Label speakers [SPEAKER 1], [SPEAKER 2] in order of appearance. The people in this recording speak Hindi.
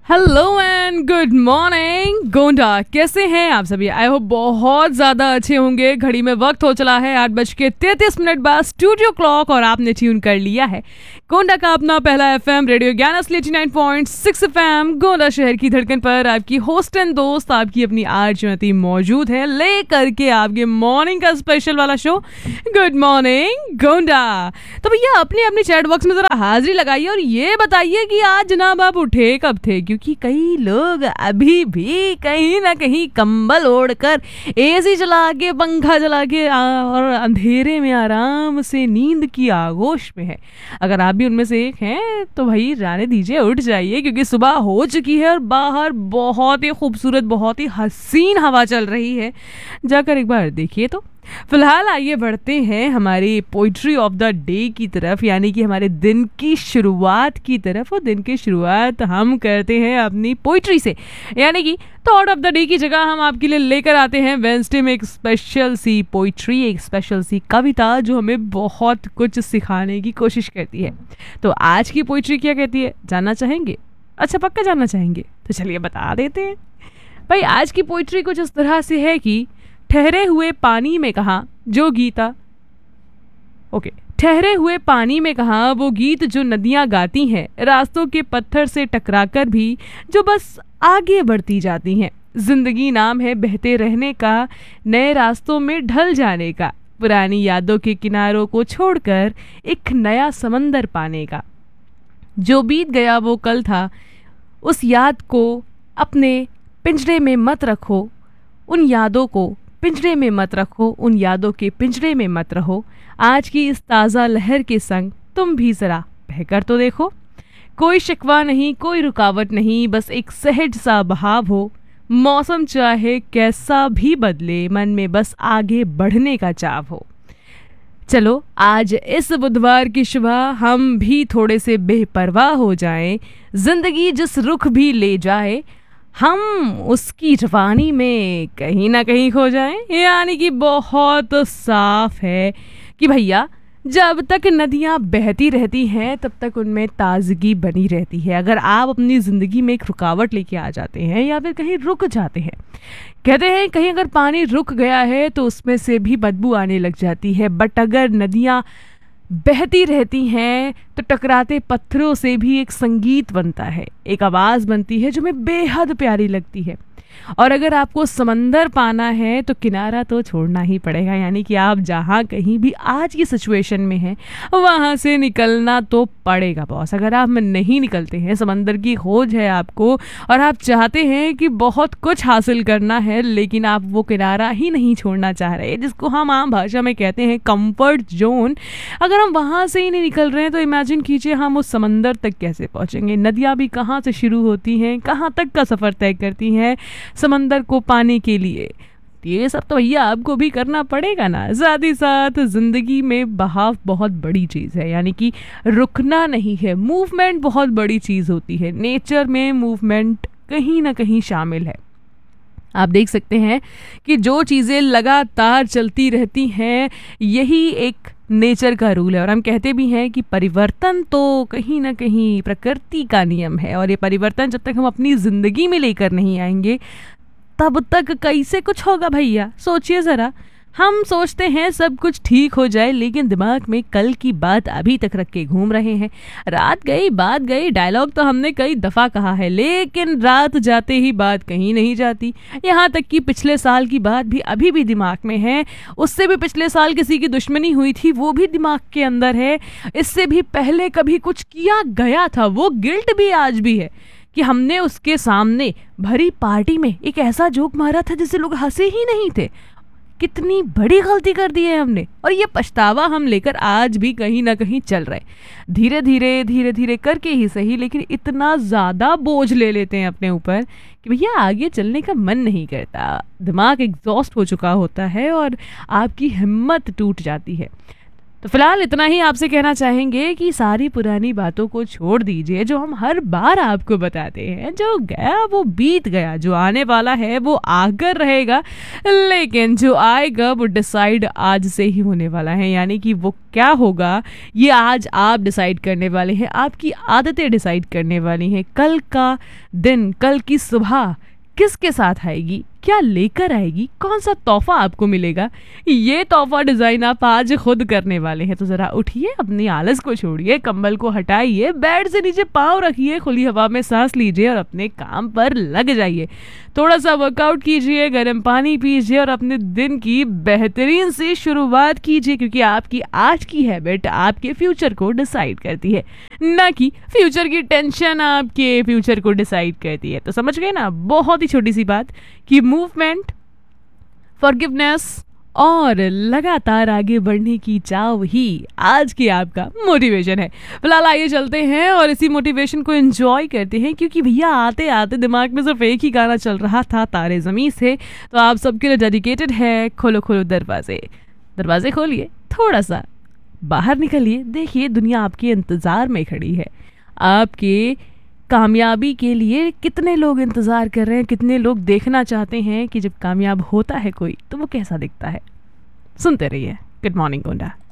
[SPEAKER 1] Hello and good morning Gonda, कैसे हैं आप सभी? आई होप बहुत ज़्यादा अच्छे होंगे। घड़ी में वक्त हो चला है 8:33 बाद स्टूडियो क्लॉक और आपने ट्यून कर लिया है गोंडा का अपना पहला एफएम रेडियो ज्ञान असली 89.6 एफएम गोंडा शहर की धड़कन पर। आपकी होस्ट एंड दोस्त आपकी अपनी आरती मौजूद है ले करके आपके मॉर्निंग का स्पेशल वाला शो गुड मॉर्निंग गोंडा। तो भैया अपनी अपनी चैट बॉक्स में जरा हाजिरी लगाइए और ये बताइए कि आज जनाब आप उठे कब थे, क्योंकि कई लोग अभी भी कहीं ना कहीं कंबल ओढ़कर एसी चला के पंखा चला के और अंधेरे में आराम से नींद की आगोश में है। अगर आप भी उनमें से एक हैं तो भाई जाने दीजिए, उठ जाइए, क्योंकि सुबह हो चुकी है और बाहर बहुत ही खूबसूरत बहुत ही हसीन हवा चल रही है। जाकर एक बार देखिए। तो फिलहाल आइए बढ़ते हैं हमारी पोइट्री ऑफ द डे की तरफ, यानी कि हमारे दिन की शुरुआत की तरफ। और दिन की शुरुआत हम करते हैं अपनी पोइट्री से, यानी कि थॉट ऑफ द डे की जगह हम आपके लिए लेकर आते हैं वेडनेसडे में एक स्पेशल सी पोइट्री, एक स्पेशल सी कविता जो हमें बहुत कुछ सिखाने की कोशिश करती है। तो आज की पोइट्री क्या कहती है, जानना चाहेंगे? अच्छा, पक्का जानना चाहेंगे? तो चलिए बता देते हैं भाई। आज की पोइट्री कुछ इस तरह से है कि ठहरे हुए पानी में कहा जो गीता ठहरे हुए पानी में कहा वो गीत जो नदियां गाती हैं, रास्तों के पत्थर से टकराकर भी जो बस आगे बढ़ती जाती हैं। जिंदगी नाम है बहते रहने का, नए रास्तों में ढल जाने का, पुरानी यादों के किनारों को छोड़कर एक नया समंदर पाने का। जो बीत गया वो कल था, उस याद को अपने पिंजरे में मत रखो, उन यादों को पिंजरे में मत रखो, उन यादों के पिंजरे में मत रहो। आज की इस ताज़ा लहर के संग तुम भी ज़रा बहकर तो देखो। कोई शिकवा नहीं, कोई रुकावट नहीं, बस एक सहज सा बहाव हो। मौसम चाहे कैसा भी बदले, मन में बस आगे बढ़ने का चाव हो। चलो आज इस बुधवार की सुबह हम भी थोड़े से बेपरवाह हो जाएं। जिंदगी जिस रुख भी ले जाए, हम उसकी रवानी में कहीं ना कहीं खो जाएं। यानी कि बहुत साफ है कि भैया जब तक नदियाँ बहती रहती हैं तब तक उनमें ताजगी बनी रहती है। अगर आप अपनी ज़िंदगी में एक रुकावट लेके आ जाते हैं या फिर कहीं रुक जाते हैं, कहते हैं कहीं अगर पानी रुक गया है तो उसमें से भी बदबू आने लग जाती है। बट अगर नदियाँ बहती रहती हैं तो टकराते पत्थरों से भी एक संगीत बनता है, एक आवाज़ बनती है जो हमें बेहद प्यारी लगती है। और अगर आपको समंदर पाना है तो किनारा तो छोड़ना ही पड़ेगा, यानी कि आप जहाँ कहीं भी आज की सिचुएशन में हैं वहाँ से निकलना तो पड़ेगा बॉस। अगर आप नहीं निकलते हैं, समंदर की खोज है आपको और आप चाहते हैं कि बहुत कुछ हासिल करना है, लेकिन आप वो किनारा ही नहीं छोड़ना चाह रहे, जिसको हम आम भाषा में कहते हैं कंफर्ट जोन, अगर हम वहाँ से ही नहीं निकल रहे हैं तो इमेजिन कीजिए हम उस समंदर तक कैसे पहुँचेंगे। नदियाँ भी कहाँ से शुरू होती हैं, कहाँ तक का सफ़र तय करती हैं समंदर को पाने के लिए। ये सब तो भैया आपको भी करना पड़ेगा ना। साथ ही साथ जिंदगी में बहाव बहुत बड़ी चीज़ है, यानी कि रुकना नहीं है। मूवमेंट बहुत बड़ी चीज़ होती है, नेचर में मूवमेंट कहीं ना कहीं शामिल है। आप देख सकते हैं कि जो चीज़ें लगातार चलती रहती हैं यही एक नेचर का रूल है। और हम कहते भी हैं कि परिवर्तन तो कहीं ना कहीं प्रकृति का नियम है, और ये परिवर्तन जब तक हम अपनी ज़िंदगी में लेकर नहीं आएंगे तब तक कैसे कुछ होगा भैया। सोचिए ज़रा, हम सोचते हैं सब कुछ ठीक हो जाए, लेकिन दिमाग में कल की बात अभी तक रख के घूम रहे हैं। रात गई बात गई डायलॉग तो हमने कई दफ़ा कहा है, लेकिन रात जाते ही बात कहीं नहीं जाती। यहाँ तक कि पिछले साल की बात भी अभी भी दिमाग में है, उससे भी पिछले साल किसी की दुश्मनी हुई थी वो भी दिमाग के अंदर है, इससे भी पहले कभी कुछ किया गया था वो गिल्ट भी आज भी है कि हमने उसके सामने भरी पार्टी में एक ऐसा जोक मारा था जिससे लोग हंसे ही नहीं थे। कितनी बड़ी गलती कर दी है हमने, और ये पछतावा हम लेकर आज भी कहीं ना कहीं चल रहे। धीरे धीरे करके ही सही, लेकिन इतना ज़्यादा बोझ ले लेते हैं अपने ऊपर कि भैया आगे चलने का मन नहीं करता। दिमाग एग्जॉस्ट हो चुका होता है और आपकी हिम्मत टूट जाती है। तो फिलहाल इतना ही आपसे कहना चाहेंगे कि सारी पुरानी बातों को छोड़ दीजिए, जो हम हर बार आपको बताते हैं। जो गया वो बीत गया, जो आने वाला है वो आकर रहेगा, लेकिन जो आएगा वो डिसाइड आज से ही होने वाला है। यानी कि वो क्या होगा ये आज आप डिसाइड करने वाले हैं, आपकी आदतें डिसाइड करने वाली हैं। कल का दिन, कल की सुबह किसके साथ आएगी, क्या लेकर आएगी, कौन सा तोहफा आपको मिलेगा, ये तोहफा डिजाइन आप आज खुद करने वाले हैं। तो जरा उठिए, अपनी आलस को छोड़िए, कंबल को हटाइए, बेड से नीचे पाँव रखिए, खुली हवा में सांस लीजिए और अपने काम पर लग जाइए। थोड़ा सा वर्कआउट कीजिए, गर्म पानी पीजिए और अपने दिन की बेहतरीन से शुरुआत कीजिए, क्योंकि आपकी आज की हैबिट आपके फ्यूचर को डिसाइड करती है, ना कि फ्यूचर की टेंशन आपके फ्यूचर को डिसाइड करती है। तो समझ गए ना, बहुत ही छोटी सी बात कि मूवमेंट, फॉरगिवनेस और लगातार आगे बढ़ने की चाव ही आज की आपका मोटिवेशन है। फिलहाल आइए चलते हैं और इसी मोटिवेशन को एंजॉय करते हैं, क्योंकि भैया आते आते दिमाग में सिर्फ एक ही गाना चल रहा था, तारे ज़मीं से। तो आप सबके लिए डेडिकेटेड है, खोलो खोलो दरवाजे, दरवाजे खोलिए, थोड़ा सा बाहर निकलिए, देखिए दुनिया आपके इंतज़ार में खड़ी है। आपके कामयाबी के लिए कितने लोग इंतज़ार कर रहे हैं, कितने लोग देखना चाहते हैं कि जब कामयाब होता है कोई तो वो कैसा दिखता है। सुनते रहिए गुड मॉर्निंग गोंडा।